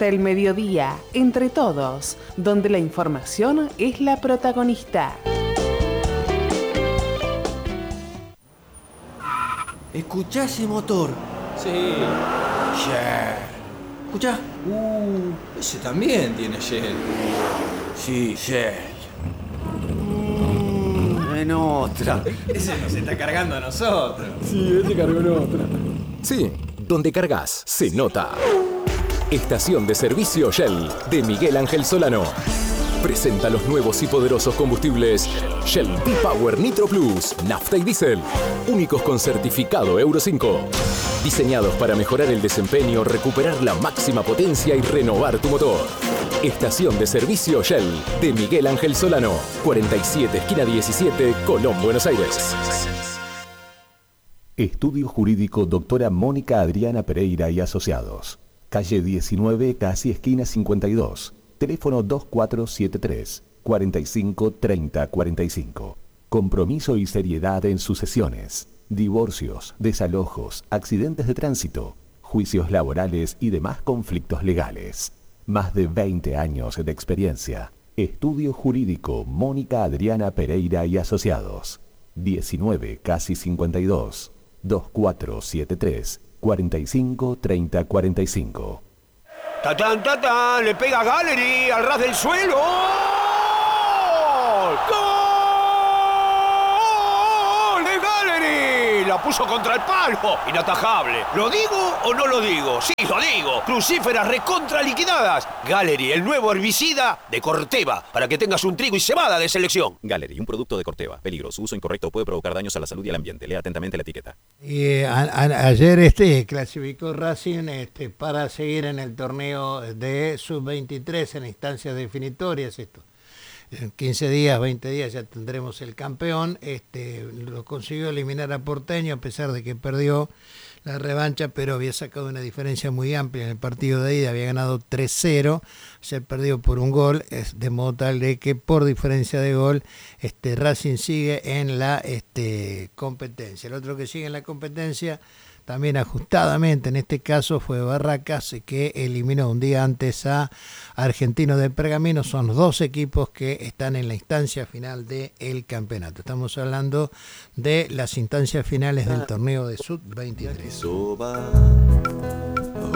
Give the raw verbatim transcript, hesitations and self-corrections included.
hasta el mediodía, entre todos, donde la información es la protagonista. ¿Escuchá ese motor? Sí. Shell. ¿Escuchá? Uh, ese también tiene Shell. Sí, Shell. Mm, en otra. Ese nos está cargando a nosotros. Sí, este cargó en otra. Sí, donde cargas, se nota. Estación de servicio Shell, de Miguel Ángel Solano. Presenta los nuevos y poderosos combustibles Shell V-Power Nitro Plus, nafta y diésel. Únicos con certificado Euro cinco. Diseñados para mejorar el desempeño, recuperar la máxima potencia y renovar tu motor. Estación de servicio Shell, de Miguel Ángel Solano. cuarenta y siete, esquina diecisiete, Colón, Buenos Aires. Estudio Jurídico Doctora Mónica Adriana Pereira y Asociados. Calle diecinueve, casi esquina cincuenta y dos. Teléfono dos cuatro siete tres, cuarenta y cinco, treinta, cuarenta y cinco. Compromiso y seriedad en sucesiones, divorcios, desalojos, accidentes de tránsito, juicios laborales y demás conflictos legales. Más de veinte años de experiencia. Estudio Jurídico Mónica Adriana Pereira y Asociados. diecinueve, casi cincuenta y dos. dos cuatro siete tres, cuarenta y cinco, treinta, cuarenta y cinco. ¡Tatán, tatán! ¡Le pega Gallery al ras del suelo! ¡Gol! ¡De Gallery! La puso contra el palo. Inatajable. ¿Lo digo o no lo digo? Sí, lo digo. Crucíferas recontra liquidadas. Gallery, el nuevo herbicida de Corteva, para que tengas un trigo y cebada de selección. Gallery, un producto de Corteva. Peligro, su uso incorrecto puede provocar daños a la salud y al ambiente. Lea atentamente la etiqueta. Y, eh, a, a, ayer este clasificó Racing este, para seguir en el torneo de sub veintitrés en instancias definitorias. Esto. En quince días, veinte días ya tendremos el campeón. Este, lo consiguió eliminar a Porteño a pesar de que perdió la revancha, pero había sacado una diferencia muy amplia en el partido de ida, había ganado tres cero, se perdió por un gol, es de modo tal de que por diferencia de gol este Racing sigue en la este, competencia. El otro que sigue en la competencia, también ajustadamente en este caso, fue Barracas, que eliminó un día antes a Argentino de Pergamino. Son los dos equipos que están en la instancia final del campeonato. Estamos hablando de las instancias finales del torneo de sub veintitrés.